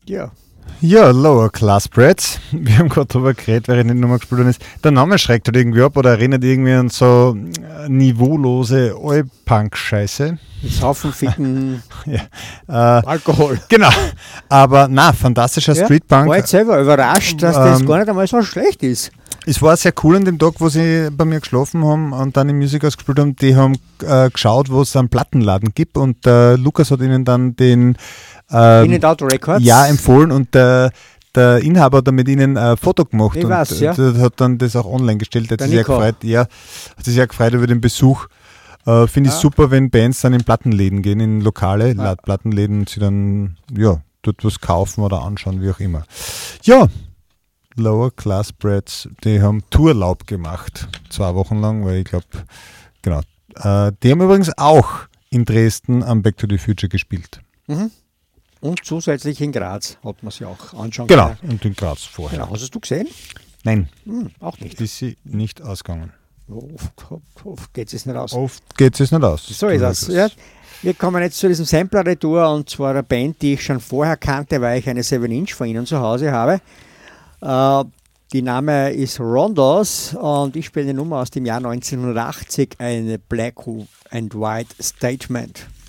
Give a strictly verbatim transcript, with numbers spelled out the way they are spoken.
Ja. Ja, Lower Class Brats. Wir haben gerade darüber geredet, während die Nummer gespielt worden ist. Der Name schreckt halt irgendwie ab oder erinnert irgendwie an so niveaulose All-Punk-Scheiße. Mit Haufen ficken ja. äh, Alkohol. Genau. Aber na, fantastischer Ja, Streetpunk. war jetzt selber überrascht, dass Ähm, das gar nicht einmal so schlecht ist. Es war sehr cool an dem Tag, wo sie bei mir geschlafen haben und dann im Musikhaus gespielt haben. Die haben äh, geschaut, wo es einen Plattenladen gibt und äh, Lukas hat ihnen dann den ähm, In and Out Records. ja empfohlen und der, der Inhaber hat dann mit ihnen ein Foto gemacht Ich und weiß, ja. äh, hat dann das auch online gestellt. Hat Der sich sehr Nico. gefreut, ja, hat sich sehr gefreut über den Besuch. Äh, Finde ich Ja. super, wenn Bands dann in Plattenläden gehen, in lokale ja. Plattenläden und sie dann ja, dort was kaufen oder anschauen, wie auch immer. Ja, Lower Class Brats, die haben Tourlaub gemacht, zwei Wochen lang, weil ich glaube, genau. Äh, die haben übrigens auch in Dresden am Back to the Future gespielt. Mhm. Und zusätzlich in Graz hat man sich auch anschauen Genau, können. und in Graz vorher. Genau. Hast es du gesehen? Nein, Hm, auch nicht. ist sie nicht ausgegangen. Oft, oft, oft geht es nicht aus. Oft geht es nicht aus. So ist das. Ja. Wir kommen jetzt zu diesem Sampler-Retour und zwar eine Band, die ich schon vorher kannte, weil ich eine seven Inch von ihnen zu Hause habe. Äh, die Name ist Rondos und ich spiele eine Nummer aus dem Jahr neunzehnhundertachtzig, eine Black and White Statement.